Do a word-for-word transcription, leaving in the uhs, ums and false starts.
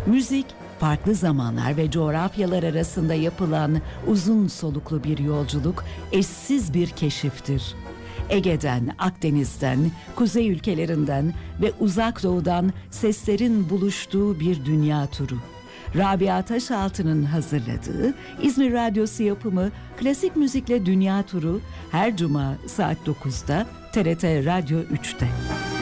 Müzik, farklı zamanlar ve coğrafyalar arasında yapılan uzun soluklu bir yolculuk, eşsiz bir keşiftir. Ege'den, Akdeniz'den, kuzey ülkelerinden ve uzak doğudan seslerin buluştuğu bir dünya turu. Rabia Taşaltı'nın hazırladığı İzmir Radyosu yapımı Klasik Müzikle Dünya Turu her cuma saat dokuzda T R T Radyo üçte.